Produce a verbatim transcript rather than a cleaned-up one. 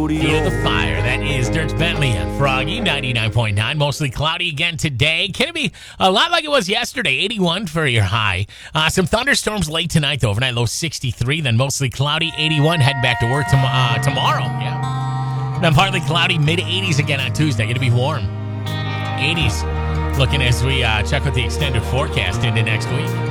rodeo. Hear the fire. That is Dirk Bentley and Froggy, ninety-nine point nine. Mostly cloudy again today. Can it be a lot like it was yesterday? eighty-one for your high. Uh, some thunderstorms late tonight, though. Overnight low sixty-three, then mostly cloudy, eighty-one. Heading back to work tom- uh, tomorrow. Yeah. Then partly cloudy, mid eighties again on Tuesday. Going to be warm. eighties. Looking as we uh, check with the extended forecast into next week.